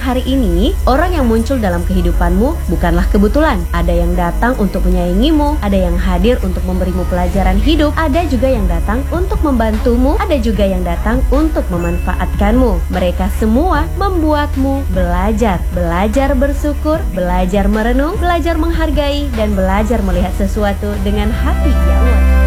hari ini, orang yang muncul dalam kehidupanmu bukanlah kebetulan. Ada yang datang untuk menyayangimu, ada yang hadir untuk memberimu pelajaran hidup, ada juga yang datang untuk membantumu, ada juga yang datang untuk memanfaatkanmu. Mereka semua membuatmu belajar bersyukur, belajar merenung, belajar menghargai, dan belajar melihat sesuatu dengan hati yang luas.